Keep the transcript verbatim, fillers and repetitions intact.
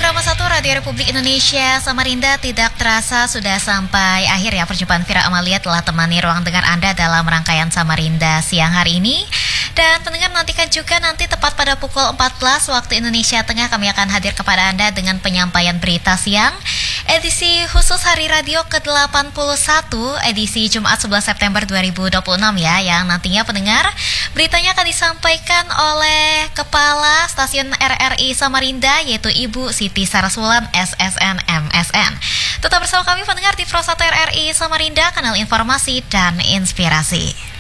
Programa satu Radio Republik Indonesia Samarinda tidak terasa sudah sampai akhir ya. Perjumpaan Vira Amalia telah temani ruang dengar Anda dalam rangkaian Samarinda siang hari ini. Dan pendengar nantikan juga nanti tepat pada pukul empat belas waktu Indonesia Tengah kami akan hadir kepada Anda dengan penyampaian berita siang edisi khusus Hari Radio ke delapan puluh satu edisi Jumat sebelas September dua ribu dua puluh enam ya, yang nantinya pendengar beritanya akan disampaikan oleh Kepala Stasiun R R I Samarinda yaitu Ibu Siti Sarasulan S S N M S N. Tetap bersama kami pendengar di Pro satu R R I Samarinda, kanal informasi dan inspirasi.